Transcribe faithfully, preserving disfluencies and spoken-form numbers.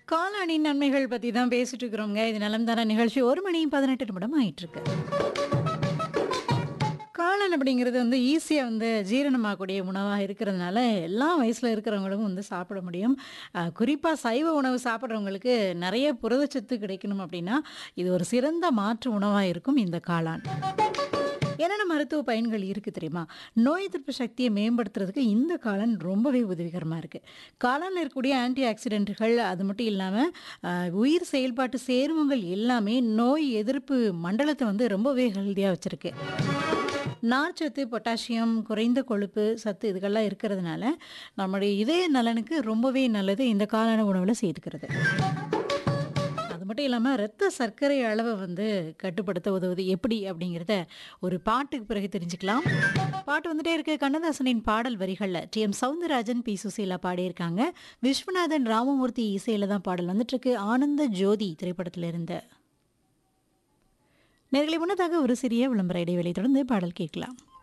காளானின் நன்மைகள் பத்தி தான் பேசிட்டு இருக்கிறோங்க. இது நலம் தான நிகழ்ச்சி ஒரு மணி பதினெட்டு நிமிடம் ஆயிட்டிருக்கு. காளான் அப்படிங்கிறது வந்து ஈஸியா வந்து ஜீரணமாகக்கூடிய உணவா இருக்கிறதுனால, எல்லா வயசுல இருக்கிறவங்களும் வந்து சாப்பிட முடியும். அ குறிப்பா சைவ உணவு சாப்பிடுறவங்களுக்கு நெறைய புரதச்சத்து கிடைக்கணும் அப்படின்னா, இது ஒரு சிறந்த மாற்று உணவா இருக்கும் இந்த காளான். என்னென்ன மருத்துவ பயன்கள் இருக்கு தெரியுமா? நோய் எதிர்ப்பு சக்தியை மேம்படுத்துறதுக்கு இந்த காளான் ரொம்பவே உதவிகரமா இருக்கு. காளான்ல இருக்கக்கூடிய ஆன்டி ஆக்சிடென்ட்கள் அது மட்டும் இல்லாம, அ உயிர் செயல்பாட்டு சேர்மங்கள் எல்லாமே நோய் எதிர்ப்பு மண்டலத்த வந்து ரொம்பவே ஹெல்தியா வச்சிருக்கு. நார்ச்சத்து, பொட்டாசியம், குறைந்த கொழுப்பு சத்து இதுகள்லாம் இருக்கிறதுனால, நம்முடைய இதய நலனுக்கு ரொம்பவே நல்லது இந்த காளான உணவுல சேர்த்துக்கிறது. அது மட்டும் இல்லாம இரத்த சர்க்கரை அளவ வந்து கட்டுப்படுத்த உதவுது. எப்படி அப்படிங்கிறத ஒரு பாட்டுக்கு பிறகு தெரிஞ்சுக்கலாம். பாட்டு வந்துட்டே இருக்கு. கண்ணதாசனின் பாடல் வரிகள்ல D M Soundararajan, B Susheela பாடியிருக்காங்க. விஸ்வநாதன் ராமமூர்த்தி இசையில தான் பாடல் வந்துட்டுருக்கு. ஆனந்த ஜோதி திரைப்படத்துல இருந்து. நேயர்களே முன்னதாக ஒரு சிறிய விளம்பர இடைவேளை தொடர்ந்து பாடல் கேட்கலாம்.